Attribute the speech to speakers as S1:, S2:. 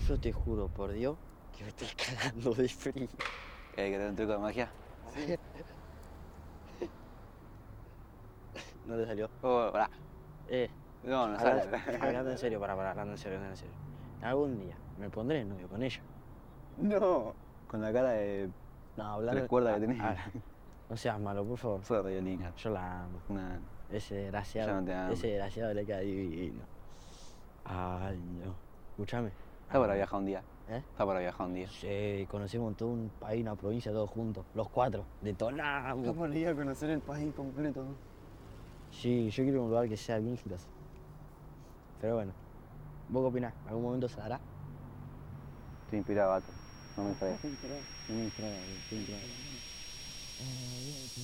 S1: Yo te juro por Dios que me estoy cagando de frío.
S2: ¿Que te un truco de magia?
S1: No te salió.
S2: Oh, pará. No, no sale.
S1: Hablando en serio, hablando en serio, hablando en serio. Algún día me pondré de novio con ella.
S2: No. Con la cara de
S1: No, hablando.
S2: tres cuerdas que tenés.
S1: No seas malo, por favor.
S2: Fue Riolina.
S1: Yo la amo.
S2: Nah,
S1: Ese desgraciado.
S2: ya no te amo.
S1: Ese desgraciado le queda divino. Ay, no. Escúchame.
S2: Está para viajar un día.
S1: ¿Eh?
S2: Está para viajar un día.
S1: Sí, conocemos todo un país, una provincia, todos juntos. Los cuatro. Detonamos.
S2: Está para ir a conocer el país completo.
S1: Sí, yo quiero un lugar que sea bien giroso. Pero bueno. ¿Vos qué opinás? ¿Algún momento se dará?
S2: Estoy inspirado, vato. No me distraigas.
S1: Estoy inspirado, estoy inspirado.